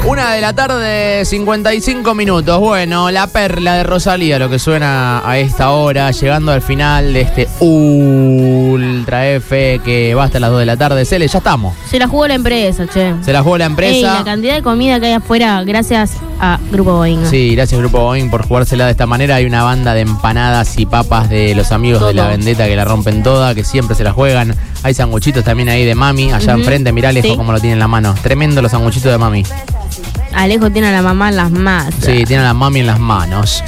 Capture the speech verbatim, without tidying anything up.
Una de la tarde, cincuenta y cinco minutos. Bueno, la perla de Rosalía, lo que suena a esta hora, llegando al final de este Ultra F que va hasta las dos de la tarde. Cele, ya estamos. Se la jugó la empresa, che. Se la jugó la empresa. Ey, la cantidad de comida que hay afuera, gracias a Grupo Boeing. Sí, gracias Grupo Boeing por jugársela de esta manera. Hay una banda de empanadas y papas de los amigos Todo. de La Vendetta que la rompen toda, que siempre se la juegan. Hay sanguchitos también ahí de Mami, allá Uh-huh. enfrente. Mirá Alejo Sí. cómo lo tiene en la mano. Tremendo los sanguchitos de Mami. Alejo tiene a la mamá en las masas. Sí, tiene a la Mami en las manos.